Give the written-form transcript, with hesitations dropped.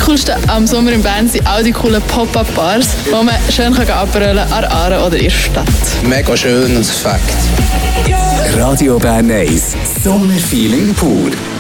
Coolste am Sommer in Bern sind auch die coolen Pop-Up-Bars, wo man schön abrollen kann an Aare oder in der Stadt. Mega schön und Fakt. Radio Bern 1, Sommerfeeling pur.